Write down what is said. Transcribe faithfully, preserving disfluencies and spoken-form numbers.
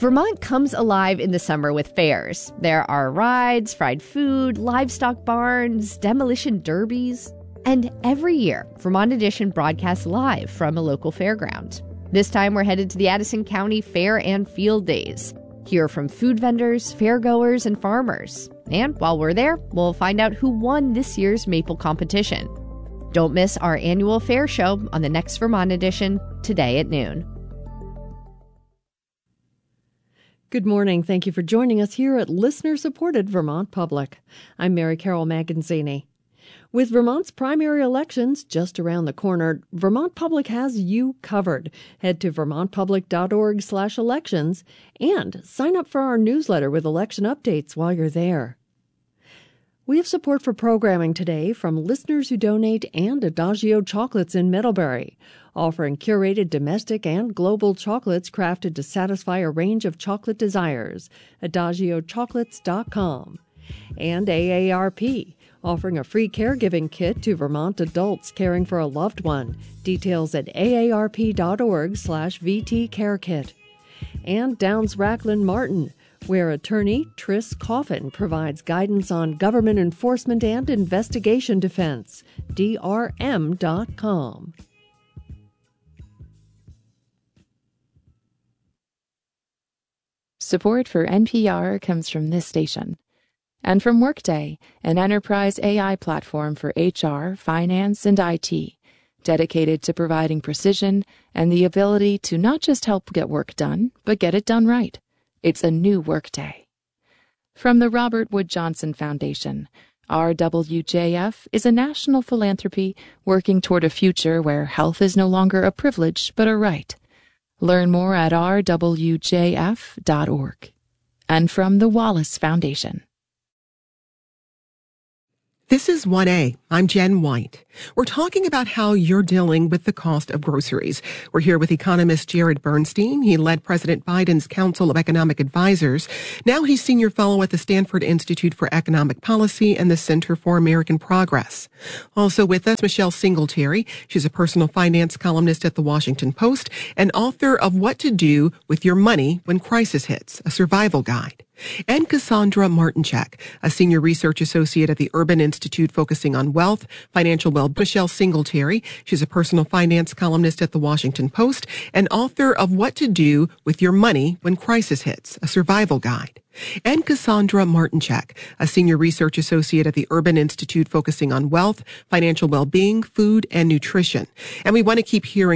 Vermont comes alive in the summer with fairs. There are rides, fried food, livestock barns, demolition derbies. And every year, Vermont Edition broadcasts live from a local fairground. This time we're headed to the Addison County Fair and Field Days. Hear from food vendors, fairgoers, and farmers. And while we're there, we'll find out who won this year's maple competition. Don't miss our annual fair show on the next Vermont Edition, today at noon. Good morning. Thank you for joining us here at listener-supported Vermont Public. I'm Mary Carol Magazzini. With Vermont's primary elections just around the corner, Vermont Public has you covered. Head to vermontpublic.org slash elections and sign up for our newsletter with election updates while you're there. We have support for programming today from listeners who donate and Adagio Chocolates in Middlebury, offering curated domestic and global chocolates crafted to satisfy a range of chocolate desires. adagio chocolates dot com. And A A R P, offering a free caregiving kit to Vermont adults caring for a loved one. Details at aarp.org slash vtcarekit. And Downs Racklin Martin, where attorney Tris Coffin provides guidance on government enforcement and investigation defense. D R M dot com. Support for N P R comes from this station. And from Workday, an enterprise A I platform for H R, finance, and I T, dedicated to providing precision and the ability to not just help get work done, but get it done right. It's a new Workday. From the Robert Wood Johnson Foundation, R W J F is a national philanthropy working toward a future where health is no longer a privilege, but a right. Learn more at r w j f dot org. And from the Wallace Foundation. This is one A. I'm Jen White. We're talking about how you're dealing with the cost of groceries. We're here with economist Jared Bernstein. He led President Biden's Council of Economic Advisors. Now he's senior fellow at the Stanford Institute for Economic Policy and the Center for American Progress. Also with us, Michelle Singletary. She's a personal finance columnist at The Washington Post and author of What to Do with Your Money When Crisis Hits, a survival guide. And Cassandra Martinchak, a senior research associate at the Urban Institute focusing on wealth, financial well-being. Michelle Singletary, she's a personal finance columnist at The Washington Post and author of What to Do with Your Money When Crisis Hits, a survival guide. And Cassandra Martinchak, a senior research associate at the Urban Institute focusing on wealth, financial well-being, food, and nutrition. And we want to keep hearing